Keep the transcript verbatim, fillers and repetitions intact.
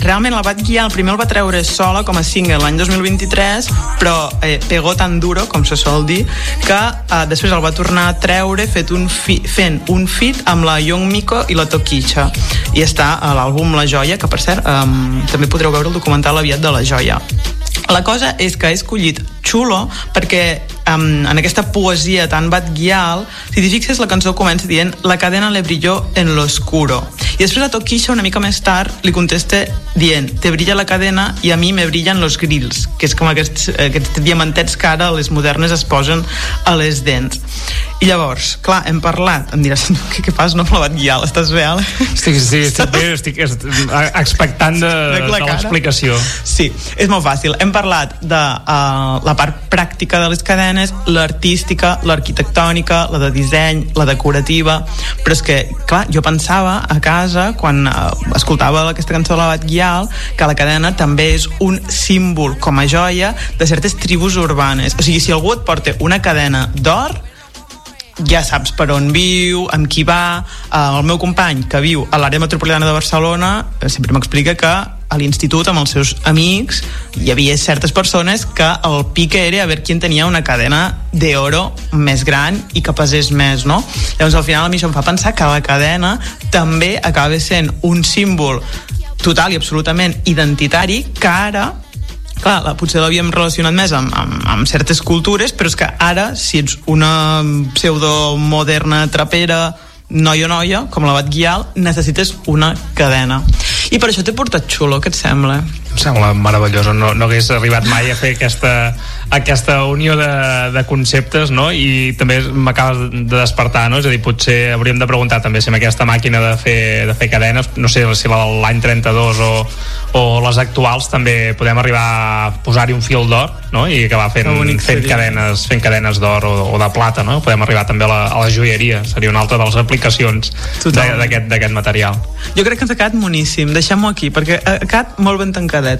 realment la Bad Gyal primer el va treure sola com a single l'any dos mil vint-i-tres, però eh, pegó tan duro, com se sol dir, que eh, després el va tornar a treure fet un fi, fent un feat amb la Young Miko i la Tokisha, i està a l'àlbum La Joia, que per cert eh, també podreu veure el documental aviat de La Joia. La cosa és que he escollit Xulo perquè um, en aquesta poesia tan Bad Gyal, si t'hi fixes, la cançó comença dient la cadena le brilló en lo oscuro, i després la Tokisha una mica més tard li contesta dient te brilla la cadena i a mi me brillen los grills, que és com aquests, aquests diamantets que ara les modernes es posen a les dents. I llavors, clar, hem parlat, em diràs, què, què fas, no, amb la Bad Gyal, estàs bé, Ale? Estic, sí, estic bé, estic expectant de, de, de l'explicació. Sí, és molt fàcil. Hem parlat de uh, la part pràctica de les cadenes, l'artística, l'arquitectònica, la de disseny, la decorativa, però és que, clar, jo pensava a casa, quan uh, escoltava aquesta cançó de la Bad Gyal, que la cadena també és un símbol, com a joia, de certes tribus urbanes. O sigui, si algú et porta una cadena d'or, ja saps per on viu, amb qui va. Uh, el meu company, que viu a l'àrea metropolitana de Barcelona, sempre m'explica que a l'institut, amb els seus amics, hi havia certes persones que el pique era a veure qui tenia una cadena d'oro més gran i que pesés més, no? Llavors, al final, a mi això em fa pensar que la cadena també acaba sent un símbol total i absolutament identitari que ara, clar, potser l'havíem relacionat més amb, amb, amb certes cultures, però és que ara, si ets una pseudomoderna trapera, noia o noia, com la Bad Gyal, necessites una cadena. I per això t'he portat Xulo, què et sembla? Em sembla meravellosa, no, no hagués arribat mai a fer aquesta, aquesta unió de, de conceptes, no? I també m'acabes de despertar, no? És a dir, potser hauríem de preguntar també si amb aquesta màquina de fer, de fer cadenes, no sé si la de l'any trenta-dos o, o les actuals també podem arribar a posar-hi un fil d'or, no? I acabar fent, fent cadenes, fent cadenes d'or o, o de plata, no? Podem arribar també a la, a la joieria, seria una altra de les aplicacions d'aquest, d'aquest material. Jo crec que ens ha quedat moníssim, deixem-ho aquí, perquè ha quedat molt ben tancadet.